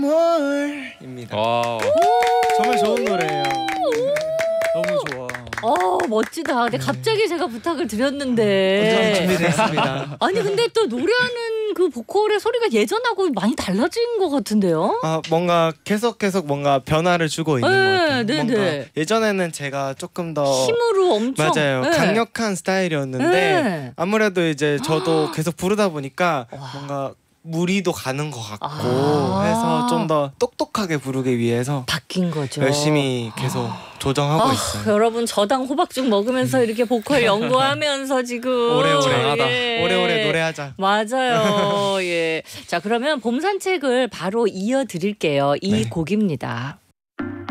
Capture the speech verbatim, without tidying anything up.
뭘입니다. 와. 정말 좋은 노래예요. 너무 좋아. 어 멋지다. 근데 갑자기 제가 부탁을 드렸는데 준비됐습니다. 아니 근데 또 노래하는 그 보컬의 소리가 예전하고 많이 달라진 것 같은데요? 아 뭔가 계속 계속 뭔가 변화를 주고 있는 네, 것 같아요. 네, 뭔가 네. 예전에는 제가 조금 더 힘으로 엄청 맞아요. 네. 강력한 스타일이었는데 네. 아무래도 이제 저도 아. 계속 부르다 보니까 와. 뭔가 무리도 가는 것 같고 아. 해서 좀 더 똑똑하게 부르기 위해서 바뀐 거죠. 열심히 계속 조정하고 아, 있어요. 여러분 저당 호박죽 먹으면서 이렇게 보컬 연구하면서 지금 오래오래 예. 오래오래 노래하자. 맞아요. 예. 자 그러면 봄 산책을 바로 이어드릴게요. 이 네. 곡입니다.